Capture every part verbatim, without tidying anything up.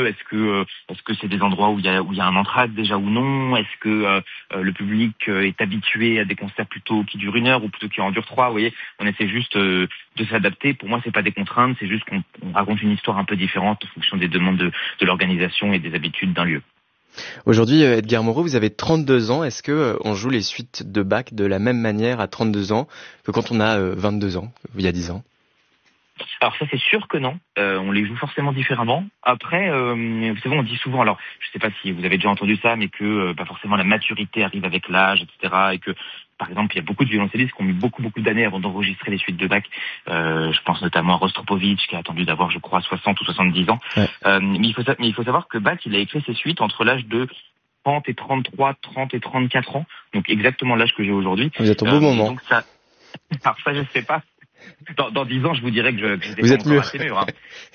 lieu? Est-ce que euh, est-ce que c'est des endroits où il y a où il y a un entracte déjà ou non? Est-ce que euh, le public est habitué à des concerts plutôt qui durent une heure ou plutôt qui en durent trois? Vous voyez, on essaie juste euh, de s'adapter. Pour moi, c'est pas des contraintes, c'est juste qu'on on raconte une histoire un peu différente en fonction des demandes de, de l'organisation et des habitudes d'un lieu. Aujourd'hui, Edgar Moreau, vous avez trente-deux ans. Est-ce que euh, on joue les suites de Bach de la même manière à trente-deux ans que quand on a euh, vingt-deux ans, il y a dix ans? Alors ça, c'est sûr que non. Euh, on les joue forcément différemment. Après, euh, vous savez, on dit souvent, alors je sais pas si vous avez déjà entendu ça, mais que euh, pas forcément la maturité arrive avec l'âge, et cetera. Et que, par exemple, il y a beaucoup de violoncellistes qui ont mis beaucoup, beaucoup d'années avant d'enregistrer les suites de Bach. Euh, je pense notamment à Rostropovitch, qui a attendu d'avoir, je crois, soixante ou soixante-dix ans. Ouais. Euh, mais, il faut, mais il faut savoir que Bach, il a écrit ses suites entre l'âge de trente et trente-trois, trente et trente-quatre ans. Donc exactement l'âge que j'ai aujourd'hui. Vous êtes au beau euh, moment. Donc ça, alors ça, je sais pas. Dans, dans dix ans, je vous dirais que je que j'étais vous pas êtes encore mûr. assez mûr. Hein.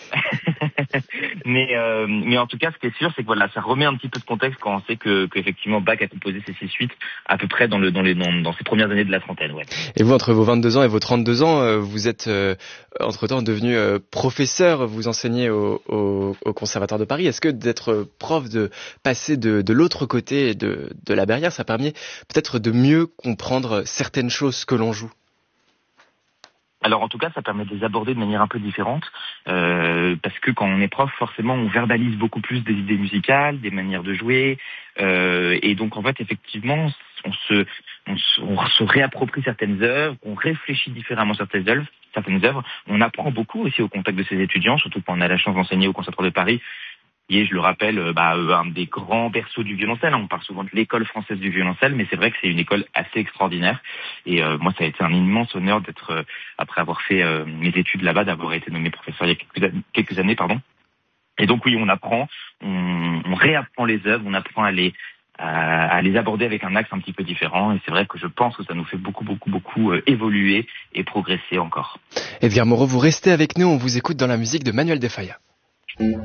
mais euh, mais en tout cas, ce qui est sûr, c'est que voilà, ça remet un petit peu de contexte quand on sait que qu'effectivement Bach a composé ces six suites à peu près dans le dans les dans, dans ses premières années de la trentaine. Ouais. Et vous, entre vos vingt-deux ans et vos trente-deux ans, euh, vous êtes euh, entre-temps devenu euh, professeur. Vous enseignez au, au, au Conservatoire de Paris. Est-ce que d'être prof, de passer de de l'autre côté de de la barrière, ça permet peut-être de mieux comprendre certaines choses que l'on joue? Alors en tout cas, ça permet de les aborder de manière un peu différente, euh, parce que quand on est prof, forcément, on verbalise beaucoup plus des idées musicales, des manières de jouer, euh, et donc en fait, effectivement, on se, on se, on se réapproprie certaines œuvres, on réfléchit différemment certaines œuvres, certaines œuvres. On apprend beaucoup aussi au contact de ses étudiants, surtout quand on a la chance d'enseigner au Conservatoire de Paris. Et je le rappelle, bah, un des grands berceaux du violoncelle. On parle souvent de l'école française du violoncelle, mais c'est vrai que c'est une école assez extraordinaire. Et euh, moi, ça a été un immense honneur d'être, euh, après avoir fait euh, mes études là-bas, d'avoir été nommé professeur il y a quelques, quelques années, pardon. Et donc oui, on apprend, on, on réapprend les œuvres, on apprend à les à, à les aborder avec un axe un petit peu différent. Et c'est vrai que je pense que ça nous fait beaucoup, beaucoup, beaucoup euh, évoluer et progresser encore. Edgar Moreau, vous restez avec nous. On vous écoute dans la musique de Manuel de Falla.